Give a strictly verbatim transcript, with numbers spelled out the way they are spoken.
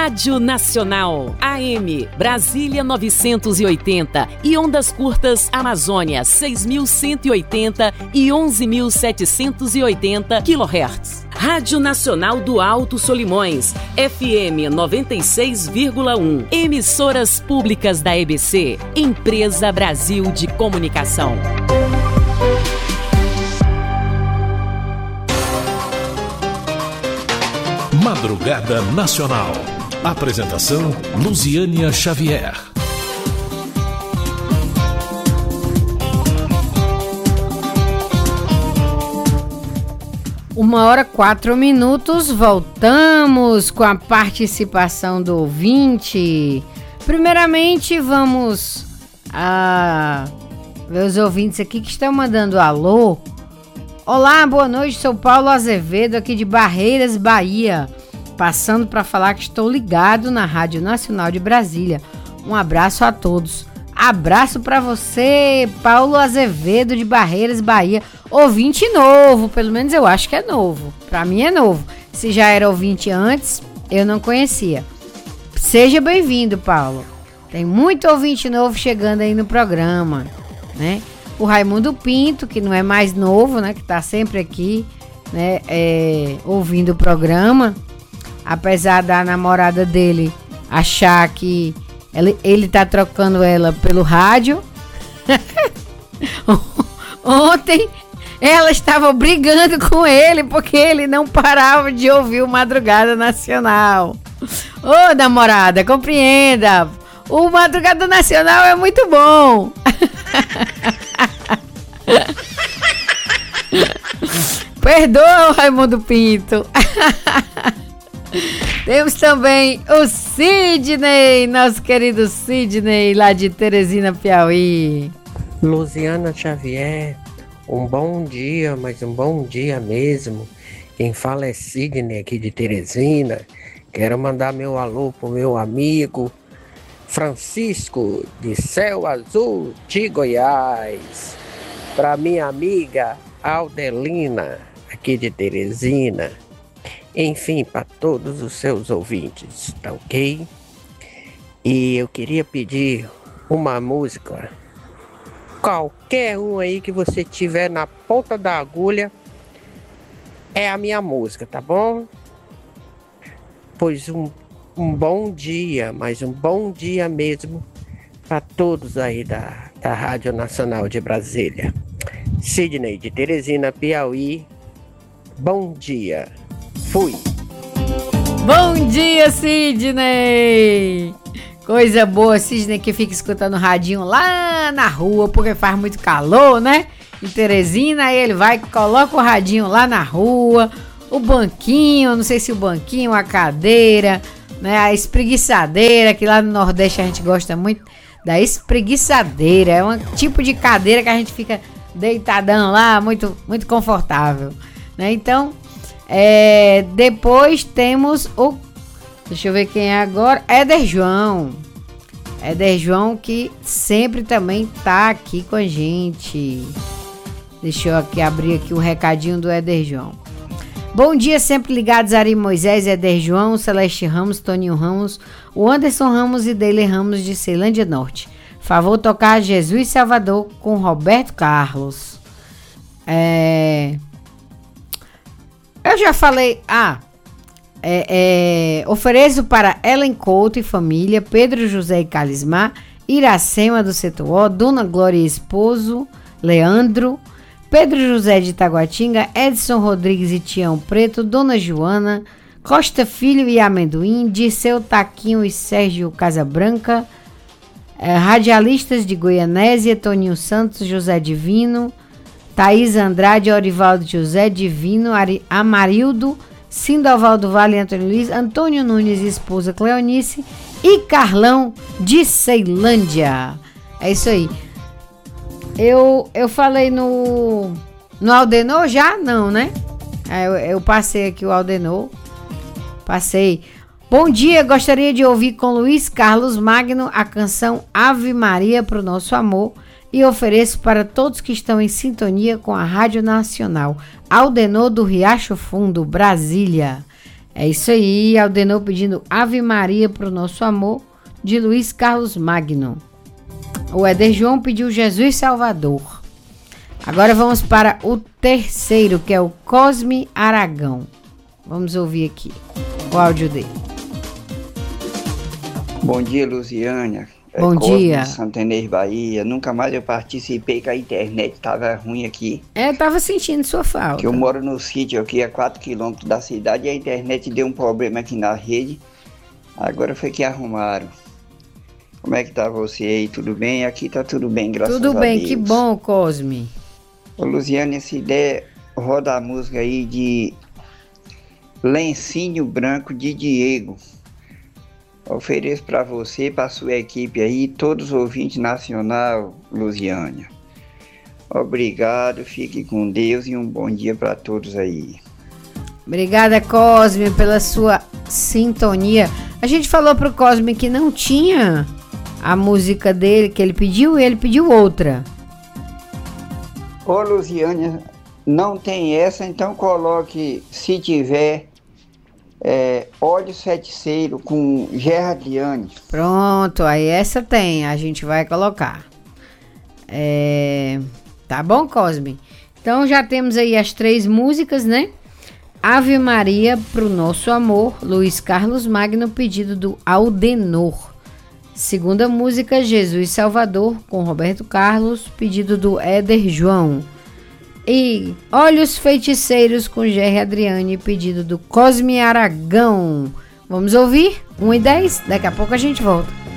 Rádio Nacional, A M, Brasília novecentos e oitenta e ondas curtas Amazônia seis mil cento e oitenta e onze mil setecentos e oitenta quilohertz. Rádio Nacional do Alto Solimões, F M noventa e seis vírgula um. Emissoras públicas da E B C, Empresa Brasil de Comunicação. Madrugada Nacional. Apresentação: Luziânia Xavier. Uma hora, quatro minutos, voltamos com a participação do ouvinte. Primeiramente, vamos a ver os ouvintes aqui que estão mandando alô. Olá, boa noite, sou Paulo Azevedo, aqui de Barreiras, Bahia. Passando para falar que estou ligado na Rádio Nacional de Brasília. Um abraço a todos. Abraço para você, Paulo Azevedo de Barreiras, Bahia. Ouvinte novo, pelo menos eu acho que é novo. Para mim é novo. Se já era ouvinte antes, eu não conhecia. Seja bem-vindo, Paulo. Tem muito ouvinte novo chegando aí no programa, né? O Raimundo Pinto, que não é mais novo, né? Que tá sempre aqui, né? É, ouvindo o programa. Apesar da namorada dele achar que ele, ele tá trocando ela pelo rádio. Ontem ela estava brigando com ele porque ele não parava de ouvir o Madrugada Nacional. Ô, namorada, compreenda. O Madrugada Nacional é muito bom. Perdoa, Raimundo Pinto. Temos também o Sidney, nosso querido Sidney, lá de Teresina, Piauí. Luziana Xavier, um bom dia, mas um bom dia mesmo. Quem fala é Sidney, aqui de Teresina. Quero mandar meu alô pro meu amigo Francisco, de Céu Azul, de Goiás. Para minha amiga Aldelina, aqui de Teresina. Enfim, para todos os seus ouvintes, tá ok? E eu queria pedir uma música, qualquer um aí que você tiver na ponta da agulha, é a minha música, tá bom? Pois um, um bom dia, mas um bom dia mesmo para todos aí da, da Rádio Nacional de Brasília. Sidney, de Teresina, Piauí, bom dia. Fui. Bom dia, Sidney. Coisa boa, Sidney, que fica escutando o radinho lá na rua, porque faz muito calor, né? Em Teresina, aí ele vai, coloca o radinho lá na rua, o banquinho, não sei se o banquinho, a cadeira, né? A espreguiçadeira, que lá no Nordeste a gente gosta muito da espreguiçadeira. É um tipo de cadeira que a gente fica deitadão lá, muito, muito confortável, né? Então, é, depois temos o, deixa eu ver quem é agora, Éder João. Éder João, que sempre também tá aqui com a gente. Deixa eu aqui abrir aqui o recadinho do Éder João. Bom dia, sempre ligados, Ari Moisés, Éder João, Celeste Ramos, Toninho Ramos, o Anderson Ramos e Deile Ramos de Ceilândia Norte. Favor tocar Jesus Salvador com Roberto Carlos. É... Eu já falei... Ah... É, é, ofereço para Ellen Couto e família, Pedro José e Calismar, Iracema do Setor O, Dona Glória e esposo, Leandro, Pedro José de Taguatinga, Edson Rodrigues e Tião Preto, Dona Joana, Costa Filho e Amendoim, Disseu Taquinho e Sérgio Casabranca, é, radialistas de Goianésia, Toninho Santos, José Divino, Thaís Andrade, Orivaldo José Divino, Ari, Amarildo, Sindoval do Vale, Antônio Luiz, Antônio Nunes e esposa Cleonice e Carlão de Ceilândia. É isso aí. Eu, eu falei no, no Aldenor já? Não, né? Eu, eu passei aqui o Aldenor. Passei. Bom dia, gostaria de ouvir com Luiz Carlos Magno a canção Ave Maria para o Nosso Amor e ofereço para todos que estão em sintonia com a Rádio Nacional. Aldenor do Riacho Fundo, Brasília. É isso aí, Aldenor pedindo Ave Maria pro nosso amor, de Luiz Carlos Magno. O Éder João pediu Jesus Salvador. Agora vamos para o terceiro, que é o Cosme Aragão. Vamos ouvir aqui o áudio dele. Bom dia, Luziânia. Bom é Cosme dia. de Santa Inês, Bahia. Nunca mais eu participei, que a internet estava ruim aqui. É, eu tava sentindo sua falta. Que eu moro no sítio aqui a quatro quilômetros da cidade e a internet deu um problema aqui na rede. Agora foi que arrumaram. Como é que tá você aí? Tudo bem? Aqui tá tudo bem, graças a Deus. Tudo bem, que bom, Cosme. Ô, Luziânia, essa ideia roda a música aí de Lencinho Branco de Diego. Ofereço para você, para sua equipe aí, todos os ouvintes nacional, Luziânia. Obrigado, fique com Deus e um bom dia para todos aí. Obrigada, Cosme, pela sua sintonia. A gente falou pro Cosme que não tinha a música dele que ele pediu e ele pediu outra. Ô, Luziânia, não tem essa, então coloque, se tiver... É, Óleo Feiticeiro com Gerardiane. Pronto, aí essa tem, a gente vai colocar. É, tá bom, Cosme? Então já temos aí as três músicas, né? Ave Maria pro nosso amor, Luiz Carlos Magno, pedido do Aldenor. Segunda música, Jesus Salvador, com Roberto Carlos, pedido do Éder João. E Olhos Feiticeiros com Gerry Adriane, pedido do Cosme Aragão. Vamos ouvir? um e dez? Daqui a pouco a gente volta.